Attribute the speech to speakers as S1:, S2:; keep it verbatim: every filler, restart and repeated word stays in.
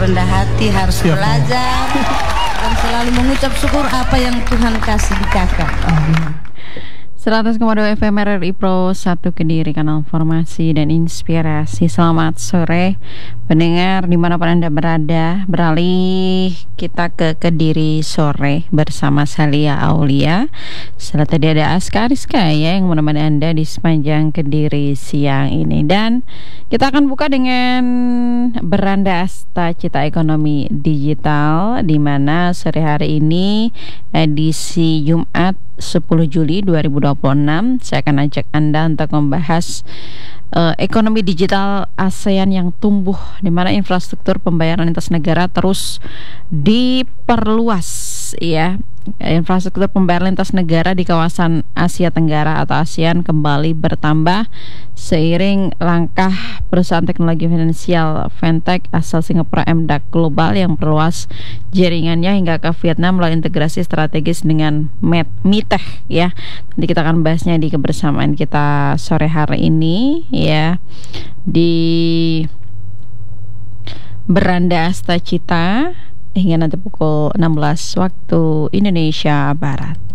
S1: rendah hati, harus
S2: Siap,
S1: belajar dan selalu mengucap syukur apa yang Tuhan kasih di kakak.
S3: seratus koma dua F M R R I Pro satu Kediri, kanal informasi dan inspirasi. Selamat sore pendengar dimanapun Anda berada. Beralih kita ke Kediri sore bersama Salia Aulia. Setelah tadi ada Aska Ariska ya yang menemani Anda di sepanjang Kediri siang ini. Dan kita akan buka dengan Beranda Asta Cita Ekonomi Digital, di mana sore hari ini edisi Jumat sepuluh Juli dua ribu dua puluh enam saya akan ajak Anda untuk membahas uh, ekonomi digital ASEAN yang tumbuh, di mana infrastruktur pembayaran lintas negara terus diperluas ya. Infrastruktur pembayaran lintas negara di kawasan Asia Tenggara atau ASEAN kembali bertambah seiring langkah perusahaan teknologi finansial fintech asal Singapura M D A Q Global yang perluas jaringannya hingga ke Vietnam melalui integrasi strategis dengan Mitech ya. Nanti kita akan bahasnya di kebersamaan kita sore hari ini ya, di Beranda Asta Cita hingga nanti pukul enam belas waktu Indonesia Barat.